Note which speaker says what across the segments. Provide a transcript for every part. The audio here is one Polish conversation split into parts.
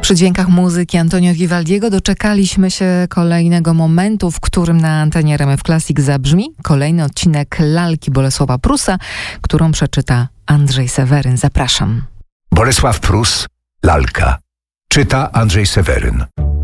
Speaker 1: Przy dźwiękach muzyki Antonio Vivaldiego doczekaliśmy się kolejnego momentu, w którym na antenie RMF Classic zabrzmi kolejny odcinek Lalki Bolesława Prusa, którą przeczyta Andrzej Seweryn. Zapraszam.
Speaker 2: Bolesław Prus, Lalka. Czyta Andrzej Seweryn.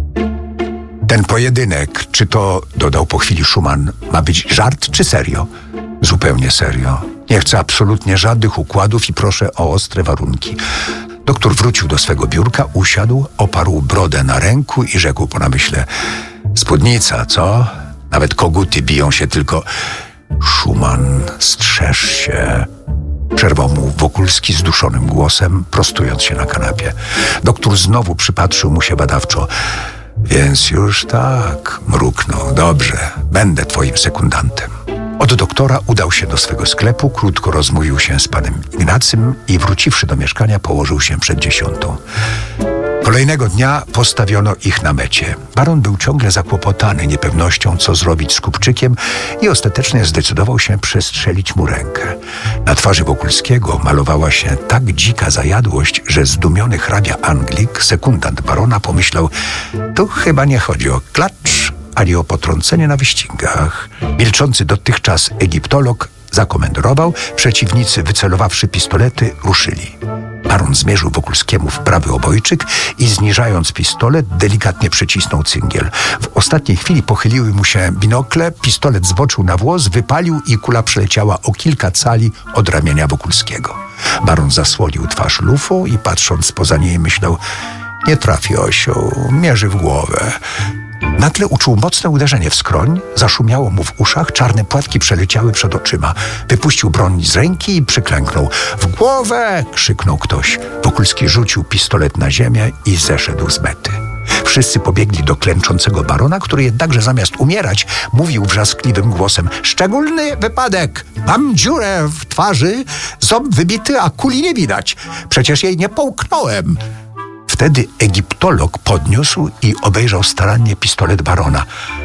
Speaker 2: Ten pojedynek, czy to, dodał po chwili Schumann, ma być żart czy serio? Zupełnie serio. Nie chcę absolutnie żadnych układów i proszę o ostre warunki. Doktor wrócił do swego biurka, usiadł, oparł brodę na ręku i rzekł po namyśle: spódnica, co? Nawet koguty biją się tylko... Schumann, strzeż się. Przerwał mu Wokulski zduszonym głosem, prostując się na kanapie. Doktor znowu przypatrzył mu się badawczo. Więc już tak, mruknął. Dobrze, będę twoim sekundantem. Od doktora udał się do swego sklepu, krótko rozmówił się z panem Ignacym i wróciwszy do mieszkania, położył się przed 10. Kolejnego dnia postawiono ich na mecie. Baron był ciągle zakłopotany niepewnością, co zrobić z Kupczykiem i ostatecznie zdecydował się przestrzelić mu rękę. Na twarzy Wokulskiego malowała się tak dzika zajadłość, że zdumiony hrabia Anglik, sekundant barona, pomyślał: tu chyba nie chodzi o klacz, ani o potrącenie na wyścigach. Milczący dotychczas egiptolog zakomenderował, przeciwnicy, wycelowawszy pistolety, ruszyli. Baron zmierzył Wokulskiemu w prawy obojczyk i zniżając pistolet, delikatnie przycisnął cyngiel. W ostatniej chwili pochyliły mu się binokle, pistolet zboczył na włos, wypalił i kula przeleciała o kilka cali od ramienia Wokulskiego. Baron zasłonił twarz lufą i patrząc poza niej myślał: nie trafi osioł, mierzy w głowę. Nagle uczuł mocne uderzenie w skroń, zaszumiało mu w uszach, czarne płatki przeleciały przed oczyma. Wypuścił broń z ręki i przyklęknął. W głowę! Krzyknął ktoś. Wokulski rzucił pistolet na ziemię i zeszedł z mety. Wszyscy pobiegli do klęczącego barona, który jednakże zamiast umierać, mówił wrzaskliwym głosem: szczególny wypadek! Mam dziurę w twarzy, ząb wybity, a kuli nie widać. Przecież jej nie połknąłem. Wtedy egiptolog podniósł i obejrzał starannie pistolet barona.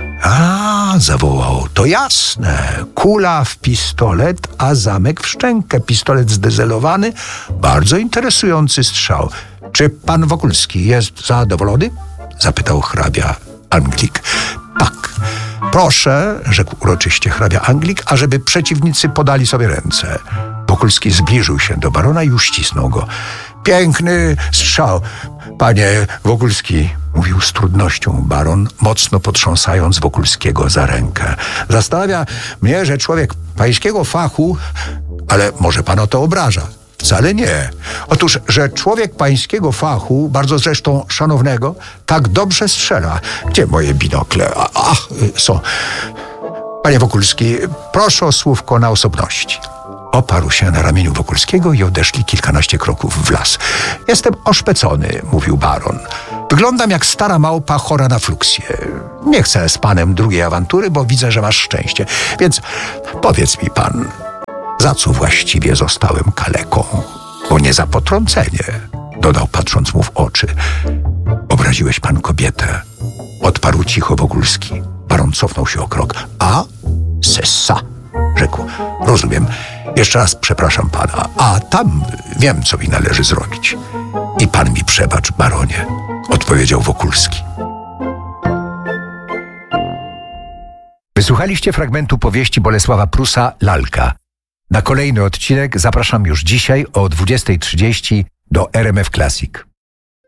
Speaker 2: A, zawołał, to jasne. Kula w pistolet, a zamek w szczękę. Pistolet zdezelowany. Bardzo interesujący strzał. Czy pan Wokulski jest zadowolony? Zapytał hrabia Anglik. Tak. Proszę, rzekł uroczyście hrabia Anglik, ażeby przeciwnicy podali sobie ręce. Wokulski zbliżył się do barona i uścisnął go. Piękny strzał, panie Wokulski, mówił z trudnością baron, mocno potrząsając Wokulskiego za rękę. Zastanawia mnie, że człowiek pańskiego fachu, ale może pan o to obraża. Wcale nie. Otóż, że człowiek pańskiego fachu, bardzo zresztą szanownego, tak dobrze strzela. Gdzie moje binokle? Są. Panie Wokulski, proszę o słówko na osobności. Oparł się na ramieniu Wokulskiego i odeszli kilkanaście kroków w las. Jestem oszpecony, mówił baron. Wyglądam jak stara małpa chora na fluksję. Nie chcę z panem drugiej awantury, bo widzę, że masz szczęście. Więc powiedz mi pan, za co właściwie zostałem kaleką? Bo nie za potrącenie, dodał patrząc mu w oczy. Obraziłeś pan kobietę, odparł cicho Wokulski. Baron cofnął się o krok. A? Sessa, rzekł. Rozumiem. Jeszcze raz przepraszam pana. A tam wiem, co mi należy zrobić. I pan mi przebacz, baronie, odpowiedział Wokulski. Wysłuchaliście fragmentu powieści Bolesława Prusa Lalka. Na kolejny odcinek zapraszam już dzisiaj o 20:30 do RMF Classic.